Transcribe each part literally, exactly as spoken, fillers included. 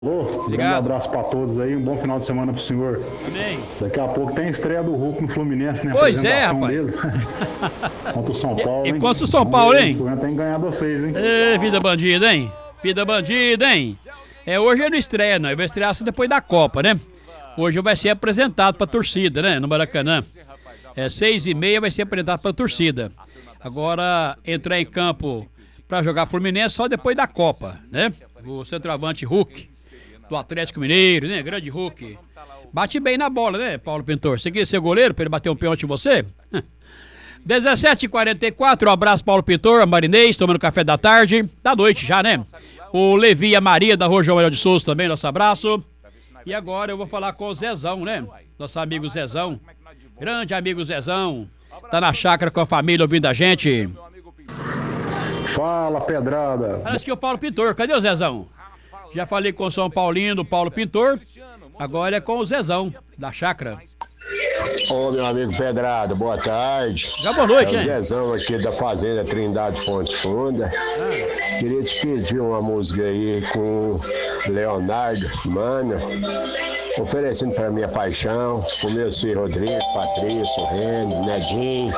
Alô, um grande abraço pra todos aí, um bom final de semana pro senhor. Amém. Daqui a pouco tem a estreia do Hulk no Fluminense, né? Pois é, rapaz. Dele. Contra o São Paulo, E, hein? e contra o São Paulo, hein? O tem que ganhar vocês, hein? Ê, vida bandida, hein? Vida bandida, hein? É, hoje ele não estreia, não. Ele vai estrear só depois da Copa, né? Hoje vai ser apresentado pra torcida, né? No Maracanã. É seis e meia vai ser apresentado pra torcida. Agora, entrar em campo pra jogar Fluminense só depois da Copa, né? O centroavante Hulk, do Atlético Mineiro, né? Grande Hulk. Bate bem na bola, né, Paulo Pintor? Você quer ser goleiro pra ele bater um pênalti em você? dezessete e quarenta e quatro, um abraço, Paulo Pintor, a Marinês, tomando café da tarde, da noite já, né? O Levi e a Maria da Rua João Manuel de Souza também, nosso abraço. E agora eu vou falar com o Zezão, né? Nosso amigo Zezão. Grande amigo Zezão. Tá na chácara com a família ouvindo a gente. Fala, pedrada. Parece que é o Paulo Pintor. Cadê o Zezão? Já falei com o São Paulino, do Paulo Pintor. Agora é com o Zezão, da chácara. Ô, meu amigo Pedrada, boa tarde. Já boa noite, é o hein? Zezão aqui da Fazenda Trindade Ponte Funda. Ah. Queria te pedir uma música aí com Leonardo, Mano, oferecendo pra minha paixão, pro meu filho Rodrigo, Patrício, Reno, Nedinho,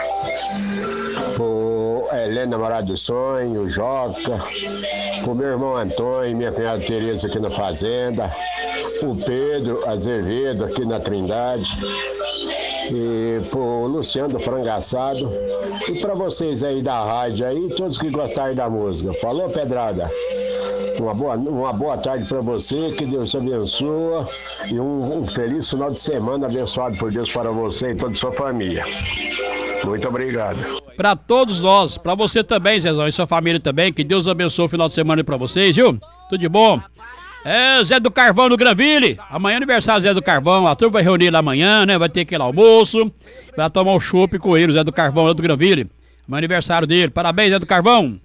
pro Helena, namorado do sonho, Joca, pro meu irmão Antônio, minha cunhada Tereza aqui na Fazenda, o Pedro Azevedo aqui na Trindade, e pro Luciano do Frangaçado, e pra vocês aí da rádio aí, todos que gostarem da música. Falou, Pedrada? Uma boa, uma boa tarde para você, que Deus te abençoe e um, um feliz final de semana abençoado por Deus para você e toda a sua família. Muito obrigado. Para todos nós, para você também, Zezão, e sua família também, que Deus abençoe o final de semana para vocês, viu? Tudo de bom. É, Zé do Carvão no Granville. Amanhã é aniversário do Zé do Carvão. A turma vai reunir lá amanhã, né? Vai ter aquele almoço. Vai tomar um chopp com ele, o Zé do Carvão lá do Granville. Amanhã é aniversário dele. Parabéns, Zé do Carvão.